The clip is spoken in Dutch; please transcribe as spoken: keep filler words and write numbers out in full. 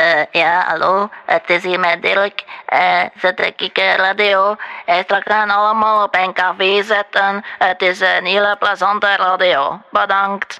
Eh, ja, hallo, het is hier met Dirk. Eh, ze trek ik eh, radio. Eh, straks gaan allemaal op een café zetten. Het is een hele plezante radio. Bedankt.